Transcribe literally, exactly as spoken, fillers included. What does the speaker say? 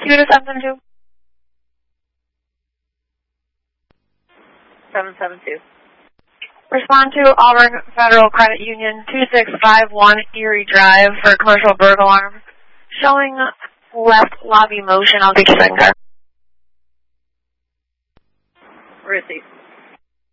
two to seven seven two. seven seven two. Respond to Auburn Federal Credit Union two six five one Erie Drive for a commercial burglar alarm. Showing left lobby motion. I'll get you second car. Receive.